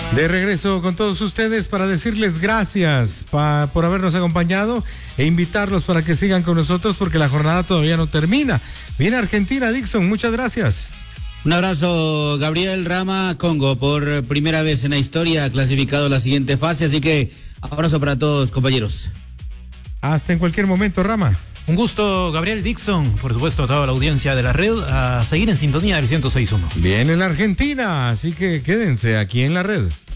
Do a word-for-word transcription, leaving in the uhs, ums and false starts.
De regreso con todos ustedes para decirles gracias pa, por habernos acompañado e invitarlos para que sigan con nosotros porque la jornada todavía no termina. Viene Argentina, Dixon, muchas gracias. Un abrazo, Gabriel. Rama, Congo, por primera vez en la historia ha clasificado la siguiente fase, así que abrazo para todos, compañeros. Hasta en cualquier momento, Rama. Un gusto, Gabriel, Dixon, por supuesto, a toda la audiencia de la red, a seguir en sintonía del ciento seis punto uno. Viene la Argentina, así que quédense aquí en la red.